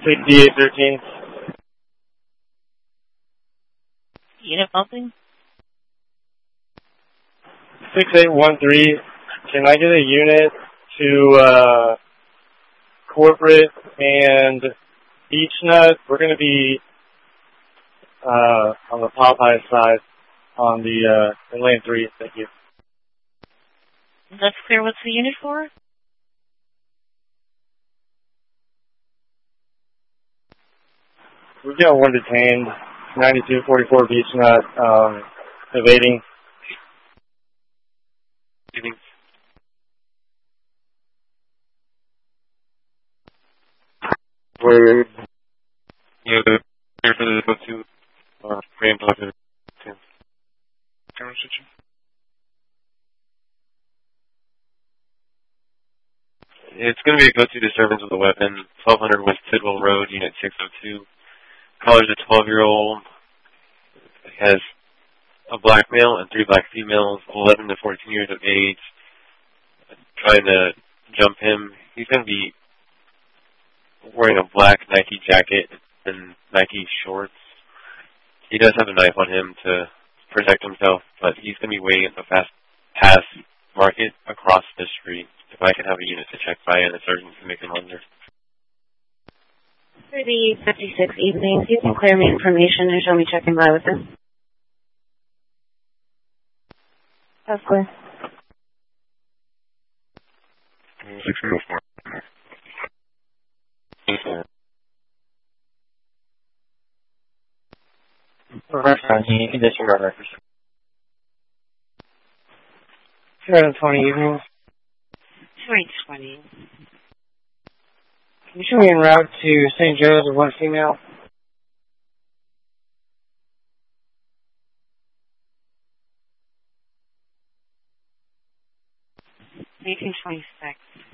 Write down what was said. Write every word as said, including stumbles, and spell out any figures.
sixty-eight thirteen. Unit bumping? six eight one three. Can I get a unit to uh, Corporate and Beechnut? We're going to be uh, on the Popeye side on the uh, in lane three. Thank you. That's clear. What's the unit for? We've got one detained, ninety-two forty-four Beechnut, um, evading. Where you know, there for the go to uh, ramp up and camera switching. It's going to be a go-to disturbance with a weapon. twelve hundred West Tidwell Road, Unit six oh two. Caller's a twelve-year-old. Has a black male and three black females, eleven to fourteen years of age. Trying to jump him. He's going to be wearing a black Nike jacket and Nike shorts. He does have a knife on him to protect himself, but he's going to be waiting at the fast pass market across the street. If I can have a unit to check by and a sergeant to make him under. thirty fifty-six evenings. You can clear me information and show me checking by with him. That's clear. six oh four. Restaurant, you can disregard records. two hundred twenty evenings. two hundred twenty. Can you show me en route to Saint Joe's with one female? eighteen twenty-six.